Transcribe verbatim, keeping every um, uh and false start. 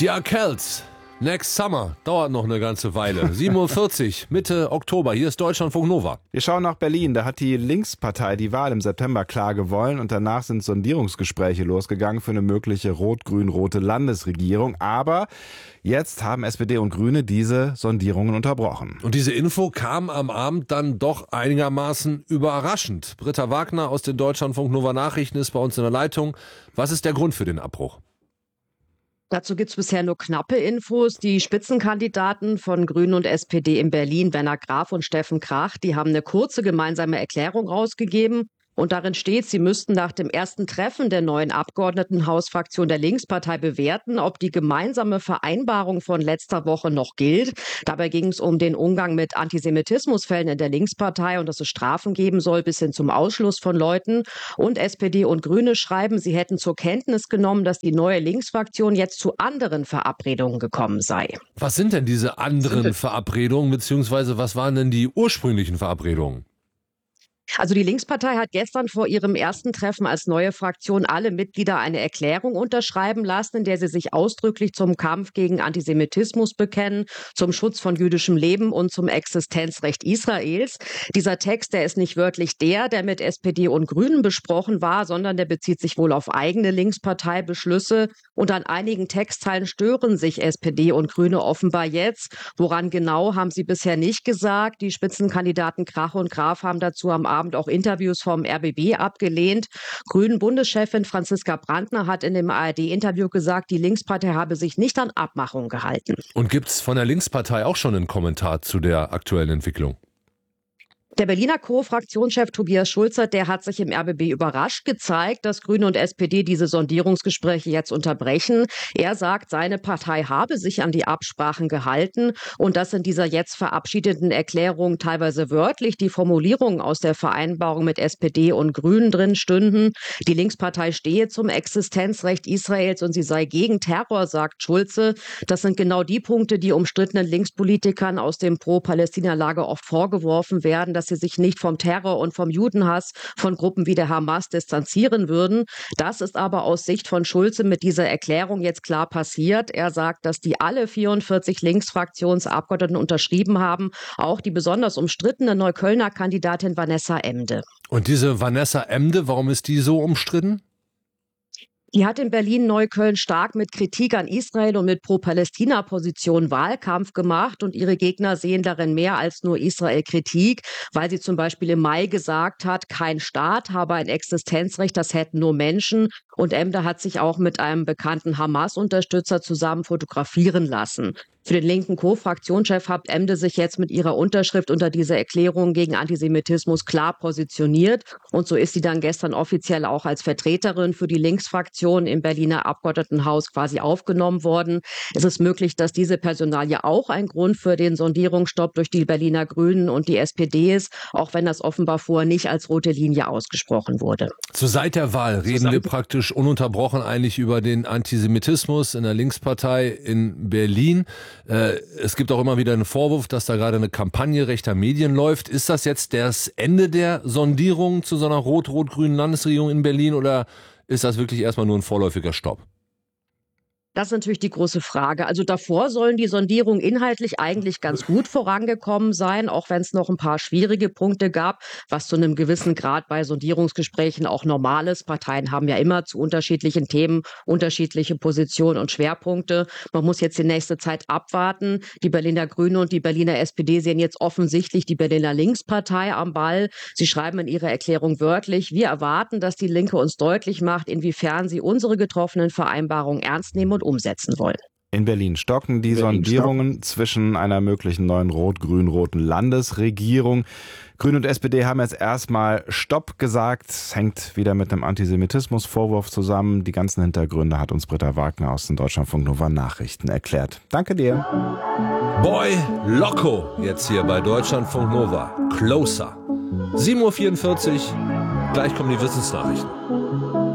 Die Arkells. Next Summer. Dauert noch eine ganze Weile. sieben Uhr vierzig, Mitte Oktober. Hier ist Deutschlandfunk Nova. Wir schauen nach Berlin. Da hat die Linkspartei die Wahl im September klar gewollen. Und danach sind Sondierungsgespräche losgegangen für eine mögliche rot-grün-rote Landesregierung. Aber jetzt haben S P D und Grüne diese Sondierungen unterbrochen. Und diese Info kam am Abend dann doch einigermaßen überraschend. Britta Wagner aus den Deutschlandfunk Nova Nachrichten ist bei uns in der Leitung. Was ist der Grund für den Abbruch? Dazu gibt es bisher nur knappe Infos. Die Spitzenkandidaten von Grünen und S P D in Berlin, Werner Graf und Steffen Krach, die haben eine kurze gemeinsame Erklärung rausgegeben. Und darin steht, sie müssten nach dem ersten Treffen der neuen Abgeordnetenhausfraktion der Linkspartei bewerten, ob die gemeinsame Vereinbarung von letzter Woche noch gilt. Dabei ging es um den Umgang mit Antisemitismusfällen in der Linkspartei und dass es Strafen geben soll bis hin zum Ausschluss von Leuten. Und S P D und Grüne schreiben, sie hätten zur Kenntnis genommen, dass die neue Linksfraktion jetzt zu anderen Verabredungen gekommen sei. Was sind denn diese anderen Verabredungen, beziehungsweise was waren denn die ursprünglichen Verabredungen? Also die Linkspartei hat gestern vor ihrem ersten Treffen als neue Fraktion alle Mitglieder eine Erklärung unterschreiben lassen, in der sie sich ausdrücklich zum Kampf gegen Antisemitismus bekennen, zum Schutz von jüdischem Leben und zum Existenzrecht Israels. Dieser Text, der ist nicht wörtlich der, der mit S P D und Grünen besprochen war, sondern der bezieht sich wohl auf eigene Linksparteibeschlüsse. Und an einigen Textteilen stören sich S P D und Grüne offenbar jetzt. Woran genau, haben sie bisher nicht gesagt. Die Spitzenkandidaten Krach und Graf haben dazu am Abend auch Interviews vom R B B abgelehnt. Grünen-Bundeschefin Franziska Brandner hat in dem A R D-Interview gesagt, die Linkspartei habe sich nicht an Abmachungen gehalten. Und gibt es von der Linkspartei auch schon einen Kommentar zu der aktuellen Entwicklung? Der Berliner Co-Fraktionschef Tobias Schulze, der hat sich im R B B überrascht gezeigt, dass Grüne und S P D diese Sondierungsgespräche jetzt unterbrechen. Er sagt, seine Partei habe sich an die Absprachen gehalten und dass in dieser jetzt verabschiedeten Erklärung teilweise wörtlich die Formulierungen aus der Vereinbarung mit S P D und Grünen drin stünden. Die Linkspartei stehe zum Existenzrecht Israels und sie sei gegen Terror, sagt Schulze. Das sind genau die Punkte, die umstrittenen Linkspolitikern aus dem Pro-Palästina-Lager oft vorgeworfen werden, dass sie sich nicht vom Terror und vom Judenhass von Gruppen wie der Hamas distanzieren würden. Das ist aber aus Sicht von Schulze mit dieser Erklärung jetzt klar passiert. Er sagt, dass die alle vierundvierzig Linksfraktionsabgeordneten unterschrieben haben, auch die besonders umstrittene Neuköllner Kandidatin Vanessa Emde. Und diese Vanessa Emde, warum ist die so umstritten? Die hat in Berlin-Neukölln stark mit Kritik an Israel und mit Pro-Palästina-Positionen Wahlkampf gemacht und ihre Gegner sehen darin mehr als nur Israel-Kritik, weil sie zum Beispiel im Mai gesagt hat, kein Staat habe ein Existenzrecht, das hätten nur Menschen. Und Emde hat sich auch mit einem bekannten Hamas-Unterstützer zusammen fotografieren lassen. Für den linken Co-Fraktionschef hat Emde sich jetzt mit ihrer Unterschrift unter diese Erklärung gegen Antisemitismus klar positioniert. Und so ist sie dann gestern offiziell auch als Vertreterin für die Linksfraktion im Berliner Abgeordnetenhaus quasi aufgenommen worden. Es ist möglich, dass diese Personalie auch ein Grund für den Sondierungsstopp durch die Berliner Grünen und die S P D ist, auch wenn das offenbar vorher nicht als rote Linie ausgesprochen wurde. So seit der Wahl reden wir praktisch ununterbrochen eigentlich über den Antisemitismus in der Linkspartei in Berlin. Es gibt auch immer wieder einen Vorwurf, dass da gerade eine Kampagne rechter Medien läuft. Ist das jetzt das Ende der Sondierung zu so einer rot-rot-grünen Landesregierung in Berlin oder ist das wirklich erstmal nur ein vorläufiger Stopp? Das ist natürlich die große Frage. Also davor sollen die Sondierungen inhaltlich eigentlich ganz gut vorangekommen sein, auch wenn es noch ein paar schwierige Punkte gab, was zu einem gewissen Grad bei Sondierungsgesprächen auch normal ist. Parteien haben ja immer zu unterschiedlichen Themen unterschiedliche Positionen und Schwerpunkte. Man muss jetzt die nächste Zeit abwarten. Die Berliner Grüne und die Berliner S P D sehen jetzt offensichtlich die Berliner Linkspartei am Ball. Sie schreiben in ihrer Erklärung wörtlich, wir erwarten, dass die Linke uns deutlich macht, inwiefern sie unsere getroffenen Vereinbarungen ernst nehmen und umsetzen wollen. In Berlin stocken die Berlin Sondierungen stocken. zwischen einer möglichen neuen rot-grün-roten Landesregierung. Grüne und S P D haben jetzt erstmal Stopp gesagt. Es hängt wieder mit einem Antisemitismusvorwurf zusammen. Die ganzen Hintergründe hat uns Britta Wagner aus den Deutschlandfunk Nova Nachrichten erklärt. Danke dir. Boy Loco, jetzt hier bei Deutschlandfunk Nova. Closer. sieben Uhr vierundvierzig, gleich kommen die Wissensnachrichten.